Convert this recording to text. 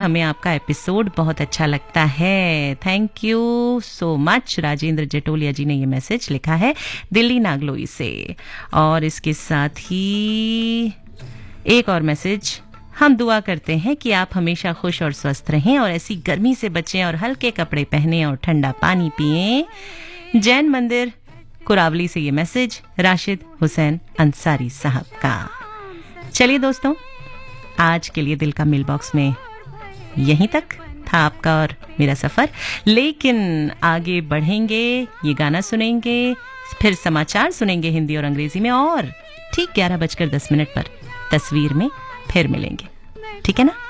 हमें आपका एपिसोड बहुत अच्छा लगता है। Thank you so much. Rajendra जटोलिया जी ने ये मैसेज लिखा है दिल्ली नागलोई से। और इसके साथ ही एक और मैसेज, हम दुआ करते हैं कि आप हमेशा खुश और स्वस्थ रहें और ऐसी गर्मी से बचें और हल्के कपड़े पहनें और ठंडा पानी पिएं। जैन मंदिर कुरावली से ये मैसेज राशिद हुसैन अंसारी साहब का। चलिए दोस्तों, आज के लिए दिल का मेल बॉक्स में यहीं तक था आपका और मेरा सफर, लेकिन आगे बढ़ेंगे, ये गाना सुनेंगे, फिर समाचार सुनेंगे हिंदी और अंग्रेजी में, और ठीक 11:10 पर तस्वीर में फिर मिलेंगे। ठीक है ना?